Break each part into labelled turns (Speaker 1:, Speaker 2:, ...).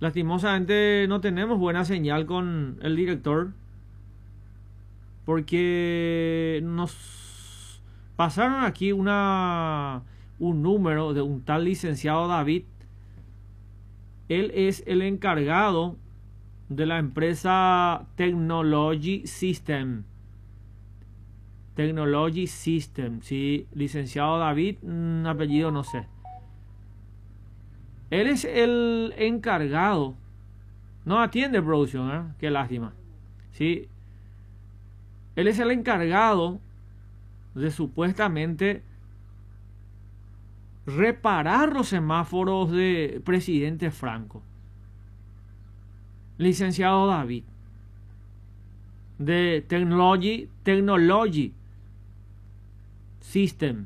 Speaker 1: Lastimosamente no tenemos buena señal con el director, porque nos pasaron aquí un número de un tal licenciado David. Él es el encargado de la empresa Technology System. Technology System, sí, licenciado David, apellido no sé. Él es el encargado. No atiende producción, ¿eh? Qué lástima. Sí. Él es el encargado de supuestamente reparar los semáforos de presidente Franco. Licenciado David. De Technology System.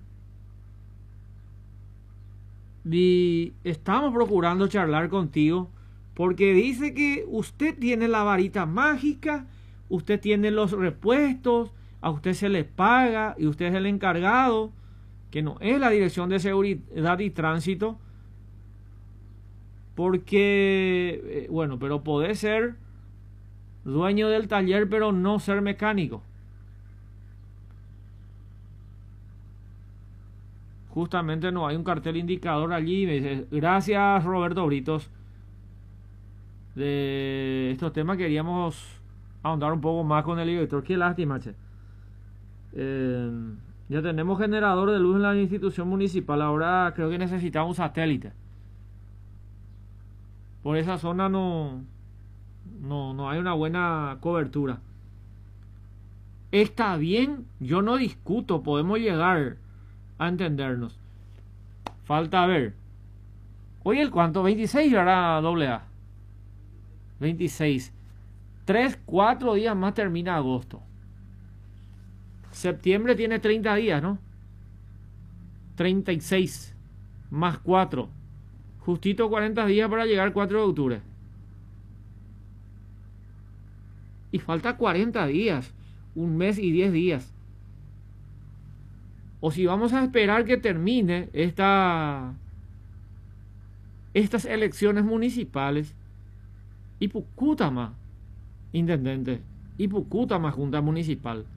Speaker 1: Y estamos procurando charlar contigo porque dice que usted tiene la varita mágica, usted tiene los repuestos, a usted se le paga y usted es el encargado, que no es la Dirección de Seguridad y Tránsito, porque, bueno, pero puede ser dueño del taller pero no ser mecánico. Justamente no hay un cartel indicador allí. Me dice, gracias Roberto Britos. De estos temas queríamos ahondar un poco más con el director. Qué lástima, che. Ya tenemos generador de luz en la institución municipal. Ahora creo que necesitamos un satélite. Por esa zona no hay una buena cobertura. Está bien, yo no discuto, podemos llegar a entendernos. Falta ver. Hoy el cuánto, 26 y ahora AA. 26. 4 días más termina agosto. Septiembre tiene 30 días, ¿no? 36 más 4. Justito 40 días para llegar al 4 de octubre. Y falta 40 días. Un mes y 10 días. O si vamos a esperar que termine estas elecciones municipales. Ipucútama, intendente. Ipucútama, junta municipal.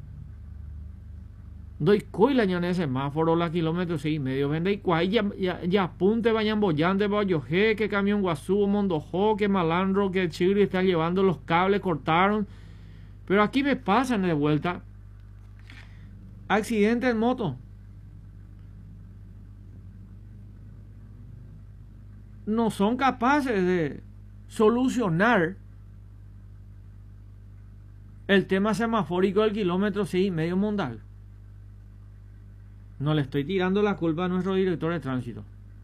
Speaker 1: Doy coila en ese semáforo, la kilómetros 6,5. Vende y cuay, ya apunte, vayan bollante, bayoje, que camión guazú, mondojó, que malandro, que chile está llevando los cables, cortaron. Pero aquí me pasan de vuelta. Accidente en moto. No son capaces de solucionar el tema semafórico del kilómetro 6,5 Mondal. No le estoy tirando la culpa a nuestro director de tránsito,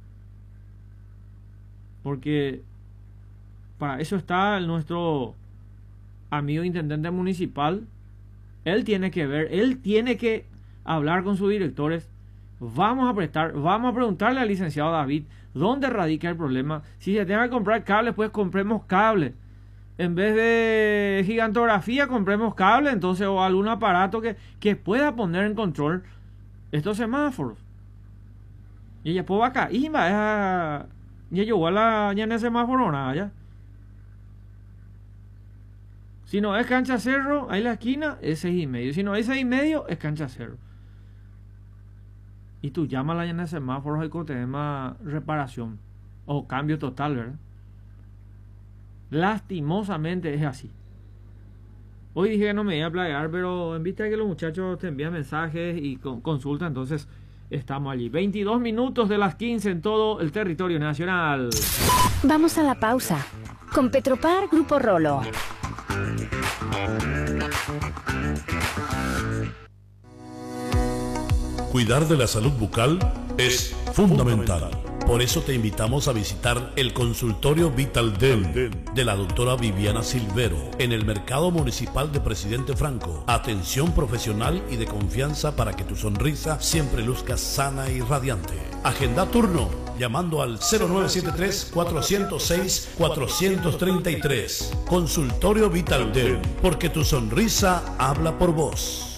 Speaker 1: porque para eso está nuestro amigo intendente municipal. Él tiene que ver, él tiene que hablar con sus directores. Vamos a preguntarle al licenciado David dónde radica el problema. Si se tiene que comprar cables, pues compremos cables. En vez de gigantografía, compremos cables, entonces, o algún aparato que pueda poner en control estos semáforos. Y ella puede acá, y ya llegó a la ya en el semáforo nada ya. Si no es cancha cerro, ahí la esquina es 6,5. Si no es 6,5, es cancha cerro. Y tú llamas la llena de semáforos y con tema reparación o cambio total, ¿verdad? Lastimosamente es así. Hoy dije que no me iba a playar, pero en vista de que los muchachos te envían mensajes y consulta, entonces estamos allí. 22 minutos de las 15 en todo el territorio nacional.
Speaker 2: Vamos a la pausa. Con Petropar Grupo Rolo.
Speaker 3: Cuidar de la salud bucal es fundamental. Por eso te invitamos a visitar el consultorio Vital Dent de la doctora Viviana Silvero en el Mercado Municipal de Presidente Franco. Atención profesional y de confianza para que tu sonrisa siempre luzca sana y radiante. Agenda turno llamando al 0973-406-433. Consultorio Vital Dent, porque tu sonrisa habla por vos.